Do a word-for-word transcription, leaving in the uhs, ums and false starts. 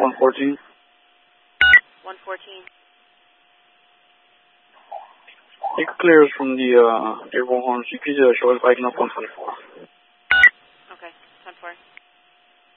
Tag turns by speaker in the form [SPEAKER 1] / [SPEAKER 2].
[SPEAKER 1] one fourteen.
[SPEAKER 2] one fourteen.
[SPEAKER 1] It clears from the uh, airborne horn. C P zero, show us backing up one twenty-four.